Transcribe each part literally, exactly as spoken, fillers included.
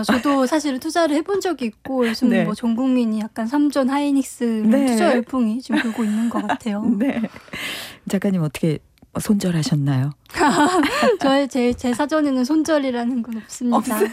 저도 사실은 투자를 해본 적이 있고 요즘 네. 뭐 전 국민이 약간 삼전 하이닉스 네. 투자 열풍이 지금 불고 있는 것 같아요. 네. 작가님 어떻게 손절하셨나요? 저의 제, 제 사전에는 손절이라는 건 없습니다. 없어요.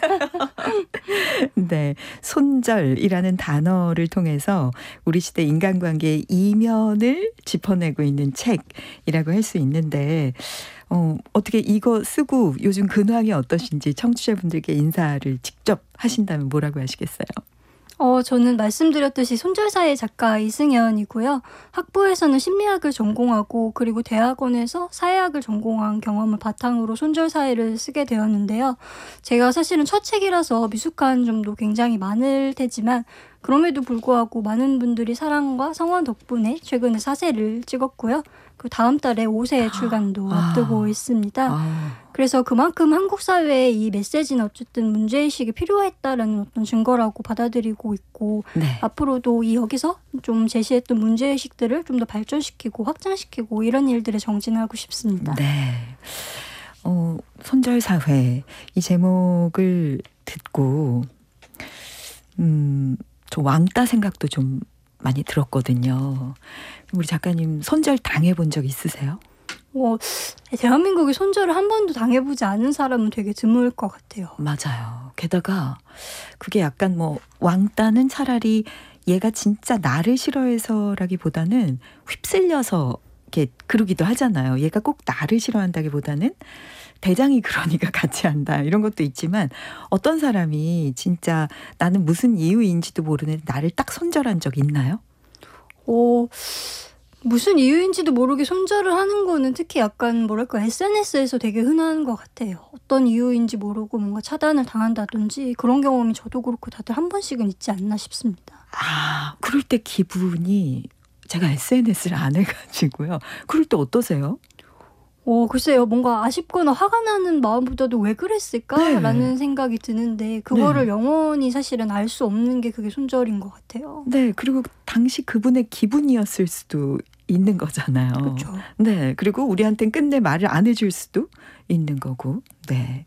네, 손절이라는 단어를 통해서 우리 시대 인간관계의 이면을 짚어내고 있는 책이라고 할 수 있는데 어, 어떻게 이거 쓰고 요즘 근황이 어떠신지 청취자분들께 인사를 직접 하신다면 뭐라고 하시겠어요? 어, 저는 말씀드렸듯이 손절사의 작가 이승현이고요. 학부에서는 심리학을 전공하고 그리고 대학원에서 사회학을 전공한 경험을 바탕으로 손절사회를 쓰게 되었는데요. 제가 사실은 첫 책이라서 미숙한 점도 굉장히 많을 테지만 그럼에도 불구하고 많은 분들이 사랑과 성원 덕분에 최근에 사 세를 찍었고요. 그 다음 달에 오 세 출간도 아, 앞두고 있습니다. 아. 그래서 그만큼 한국 사회에 이 메시지는 어쨌든 문제의식이 필요했다라는 어떤 증거라고 받아들이고 있고 네. 앞으로도 이 여기서 좀 제시했던 문제의식들을 좀 더 발전시키고 확장시키고 이런 일들에 정진하고 싶습니다. 네. 어, 손절사회 이 제목을 듣고 음, 저 왕따 생각도 좀 많이 들었거든요. 우리 작가님 손절 당해본 적 있으세요? 어, 대한민국에 손절을 한 번도 당해보지 않은 사람은 되게 드물 것 같아요. 맞아요. 게다가 그게 약간 뭐 왕따는 차라리 얘가 진짜 나를 싫어해서라기보다는 휩쓸려서 이렇게 그러기도 하잖아요. 얘가 꼭 나를 싫어한다기보다는 대장이 그러니까 같이 한다 이런 것도 있지만 어떤 사람이 진짜 나는 무슨 이유인지도 모르는데 나를 딱 손절한 적 있나요? 어, 무슨 이유인지도 모르게 손절을 하는 거는 특히 약간 뭐랄까 에스엔에스에서 되게 흔한 것 같아요. 어떤 이유인지 모르고 뭔가 차단을 당한다든지 그런 경험이 저도 그렇고 다들 한 번씩은 있지 않나 싶습니다. 아, 그럴 때 기분이 제가 에스엔에스를 안 해가지고요. 그럴 때 어떠세요? 어, 글쎄요. 뭔가 아쉽거나 화가 나는 마음보다도 왜 그랬을까라는 네. 생각이 드는데 그거를 네. 영원히 사실은 알 수 없는 게 그게 손절인 것 같아요. 네, 그리고 당시 그분의 기분이었을 수도 있는 거잖아요. 그렇죠. 네, 그리고 우리한테는 끝내 말을 안 해줄 수도 있는 거고. 네,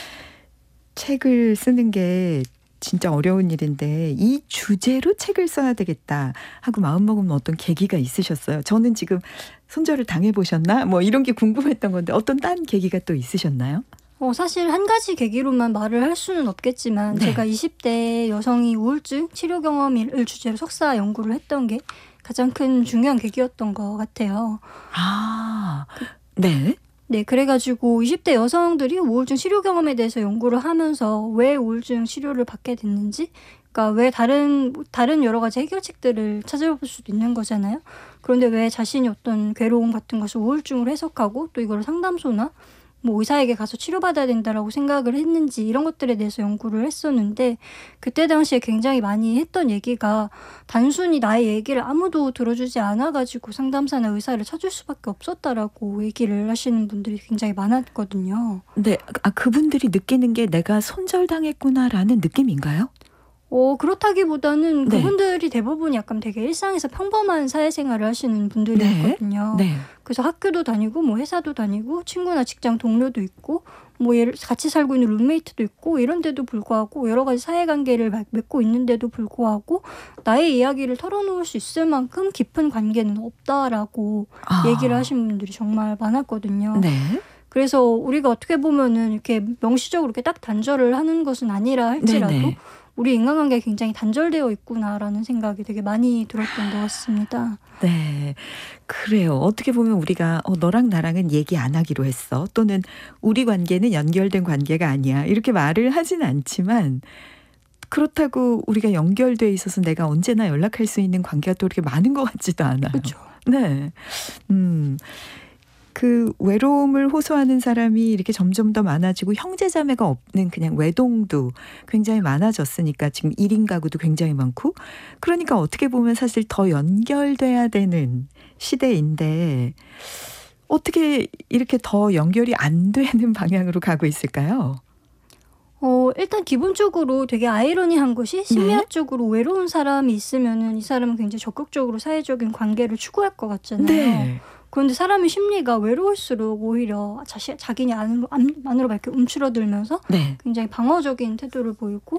책을 쓰는 게 진짜 어려운 일인데 이 주제로 책을 써야 되겠다 하고 마음먹으면 어떤 계기가 있으셨어요? 저는 지금 손절을 당해보셨나? 뭐 이런 게 궁금했던 건데 어떤 딴 계기가 또 있으셨나요? 어, 사실 한 가지 계기로만 말을 할 수는 없겠지만 네. 제가 이십 대 여성이 우울증 치료 경험을 주제로 석사 연구를 했던 게 가장 큰 중요한 계기였던 것 같아요. 아, 네. 네, 그래가지고 이십 대 여성들이 우울증 치료 경험에 대해서 연구를 하면서 왜 우울증 치료를 받게 됐는지, 그러니까 왜 다른 다른 여러 가지 해결책들을 찾아볼 수도 있는 거잖아요. 그런데 왜 자신이 어떤 괴로움 같은 것을 우울증으로 해석하고 또 이걸 상담소나 뭐 의사에게 가서 치료받아야 된다라고 생각을 했는지 이런 것들에 대해서 연구를 했었는데 그때 당시에 굉장히 많이 했던 얘기가 단순히 나의 얘기를 아무도 들어주지 않아가지고 상담사나 의사를 찾을 수밖에 없었다라고 얘기를 하시는 분들이 굉장히 많았거든요. 네, 아, 그분들이 느끼는 게 내가 손절당했구나라는 느낌인가요? 어, 그렇다기보다는 네. 그분들이 대부분 약간 되게 일상에서 평범한 사회생활을 하시는 분들이었거든요. 네. 그래서 학교도 다니고 뭐 회사도 다니고 친구나 직장 동료도 있고 뭐 예를 같이 살고 있는 룸메이트도 있고 이런데도 불구하고 여러 가지 사회관계를 맺고 있는데도 불구하고 나의 이야기를 털어놓을 수 있을 만큼 깊은 관계는 없다라고 아. 얘기를 하신 분들이 정말 많았거든요. 네. 그래서 우리가 어떻게 보면은 이렇게 명시적으로 이렇게 딱 단절을 하는 것은 아니라 할지라도 네네. 우리 인간관계가 굉장히 단절되어 있구나라는 생각이 되게 많이 들었던 것 같습니다. 네, 그래요. 어떻게 보면 우리가 어, 너랑 나랑은 얘기 안 하기로 했어. 또는 우리 관계는 연결된 관계가 아니야. 이렇게 말을 하진 않지만 그렇다고 우리가 연결돼 있어서 내가 언제나 연락할 수 있는 관계가 또 이렇게 많은 것 같지도 않아요. 그렇죠. 네, 음. 그 외로움을 호소하는 사람이 이렇게 점점 더 많아지고 형제자매가 없는 그냥 외동도 굉장히 많아졌으니까 지금 일 인 가구도 굉장히 많고 그러니까 어떻게 보면 사실 더 연결돼야 되는 시대인데 어떻게 이렇게 더 연결이 안 되는 방향으로 가고 있을까요? 어, 일단 기본적으로 되게 아이러니한 것이 심리학적으로 네. 외로운 사람이 있으면은 이 사람은 굉장히 적극적으로 사회적인 관계를 추구할 것 같잖아요. 네. 그런데 사람의 심리가 외로울수록 오히려 자시, 자기니 안으로, 안으로 막 이렇게 움츠러들면서 네. 굉장히 방어적인 태도를 보이고